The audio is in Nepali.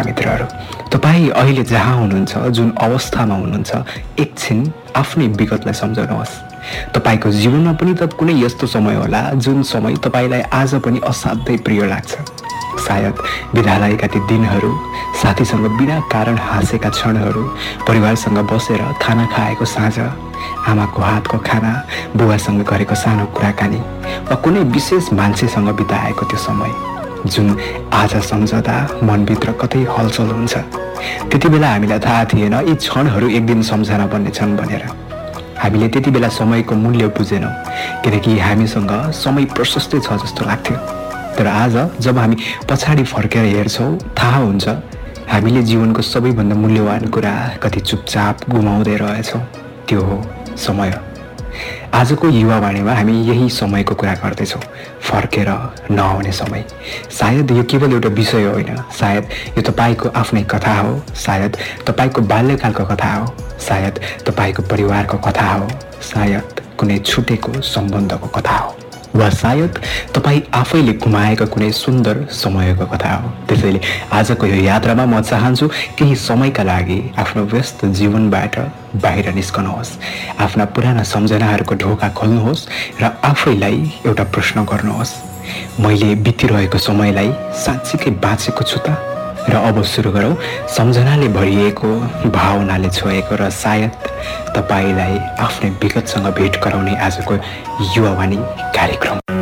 नमस्कार मित्रहरू, तपाईँ अहिले जहाँ हुनुहुन्छ, जुन अवस्थामा हुनुहुन्छ, एकछिन आफ्नै विगतलाई सम्झाउनुहोस्। तपाईँको जीवनमा पनि त कुनै यस्तो समय होला जुन समय तपाईँलाई आज पनि असाध्यै प्रिय लाग्छ। सायद विद्यालयका ती दिनहरू, साथीसँग बिना कारण हाँसेका क्षणहरू, परिवारसँग बसेर खाना खाएको साँझ, आमाको हातको खाना, बुवासँग गरेको सानो कुराकानी वा कुनै विशेष मान्छेसँग बिताएको त्यो समय जुन आज सम्झदा मनभित्र कतै हलचल हुन्छ। त्यति बेला हामीलाई थाहा थिएन यी क्षणहरू एक दिन सम्झना बन्नेछन् भनेर। हामीले त्यति बेला समयको मूल्य बुझेनौँ, किनकि हामीसँग समय प्रशस्तै छ जस्तो लाग्थ्यो। तर आज जब हामी पछाडि फर्केर हेर्छौँ, थाहा हुन्छ हामीले जीवनको सबैभन्दा मूल्यवान कुरा कति चुपचाप गुमाउँदै रहेछौँ। त्यो हो समय। आजको युवावाणीमा हामी यही समयको कुरा गर्दैछौँ, फर्केर नआउने समय। सायद यो केवल एउटा विषय होइन, सायद यो तपाईँको आफ्नै कथा हो, सायद तपाईँको बाल्यकालको कथा हो, सायद तपाईँको परिवारको कथा हो, सायद कुनै छुटेको सम्बन्धको कथा हो, वा सायद तपाईँ आफैले गुमाएको कुनै सुन्दर समयको कथा हो। त्यसैले आजको यो यात्रामा म चाहन्छु केही समयका लागि आफ्नो व्यस्त जीवनबाट बाहिर निस्कनुहोस्, आफ्ना पुराना सम्झनाहरूको ढोका खोल्नुहोस् र आफैलाई एउटा प्रश्न गर्नुहोस्, मैले बितिरहेको समयलाई साँच्चीकै बाँचेको छु त? र अब सुरु गरौँ सम्झनाले भरिएको, भावनाले छोएको र सायद तपाईँलाई आफ्नै विगतसँग भेट गराउने आजको युवावाणी कार्यक्रम।